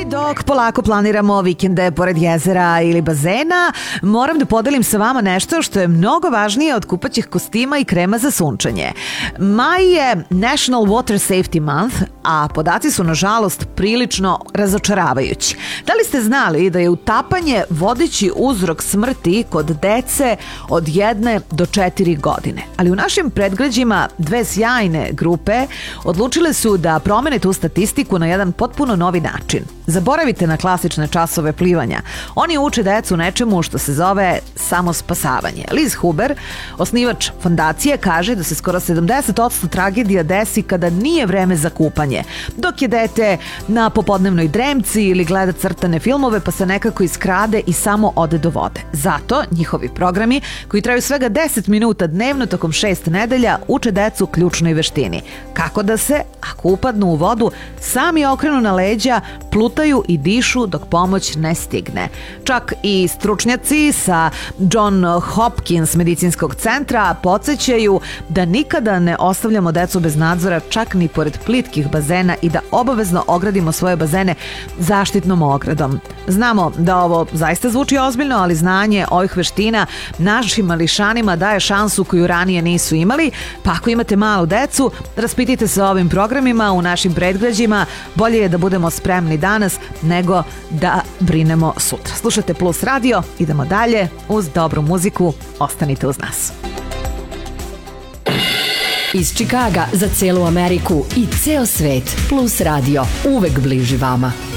Dok polako planiramo vikende pored jezera ili bazena, moram da podelim sa vama nešto što je mnogo važnije od kupaćih kostima i krema za sunčanje. Maj je National Water Safety Month, a podaci su nažalost prilično razočaravajući. Da li ste znali da je utapanje vodeći uzrok smrti kod dece od 1 do 4 godine? Ali u našim predgrađima dve sjajne grupe odlučile su da promene tu statistiku na jedan potpuno novi način. Zaboravite na klasične časove plivanja. Oni uče decu nečemu što se zove samospasavanje. Liz Huber, osnivač fondacije, kaže da se skoro 70% tragedija desi kada nije vreme za kupanje, dok je dete na popodnevnoj dremci ili gleda crtane filmove pa se nekako iskrade i samo ode do vode. Zato njihovi programi, koji traju svega 10 minuta dnevno tokom 6 nedelja, uče decu ključnoj veštini. Kako da se, ako upadnu u vodu, sami okrenu na leđa, plutaju i dišu dok pomoć ne stigne. Čak i stručnjaci sa John Hopkins medicinskog centra podsjećaju da nikada ne ostavljamo decu bez nadzora čak ni pored plitkih bazena i da obavezno ogradimo svoje bazene zaštitnom ogradom. Znamo da ovo zaista zvuči ozbiljno, ali znanje ovih veština našim mališanima daje šansu koju ranije nisu imali, pa ako imate malu decu, raspitajte se o ovim programima u našim predgrađima. Bolje je da budemo spremni danas nego da brinemo sutra. Slušajte Plus radio, idemo dalje uz dobru muziku, ostanite uz nas. Iz Čikaga za celu Ameriku i ceo svet, Plus radio, uvek bliži vama.